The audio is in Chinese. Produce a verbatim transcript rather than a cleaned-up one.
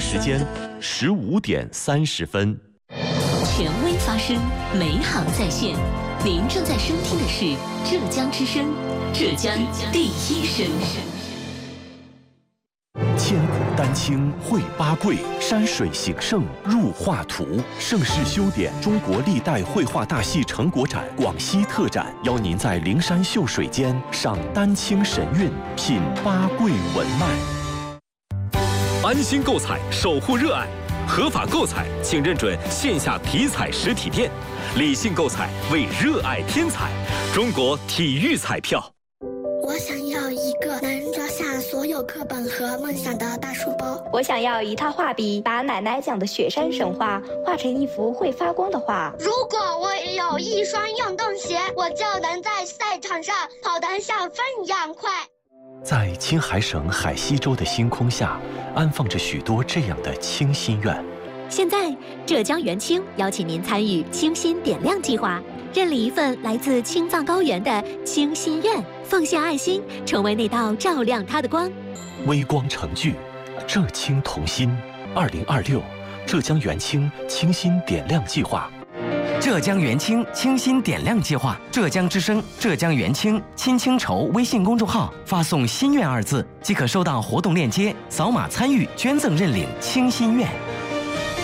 时间十五点三十分。 权威发声，美好在线。您正在收听的是浙江之声，浙江第一声。 千古丹青绘八桂，山水形胜入画图。盛世修典中国历代绘画大戏成果展广西特展，邀您在灵山秀水间赏丹青神韵，品八桂文脉。 安心购彩，守护热爱。合法购彩，请认准线下体彩实体店。理性购彩，为热爱添彩。中国体育彩票。 我想要一个能装下所有课本和梦想的大书包。 我想要一套画笔，把奶奶讲的雪山神话画成一幅会发光的画。 如果我也有一双运动鞋，我就能在赛场上跑得像风一样快。 在青海省海西州的星空下，安放着许多这样的清心愿。 现在，浙江元清邀请您参与清心点亮计划，认领一份来自青藏高原的清心愿，奉献爱心，成为那道照亮它的光。 微光成炬，浙青同心。二零二六，浙江元清清心点亮计划。 浙江元清清心点亮计划，浙江之声、浙江元清亲清筹微信公众号发送“心愿”二字，即可收到活动链接，扫码参与捐赠认领清心愿。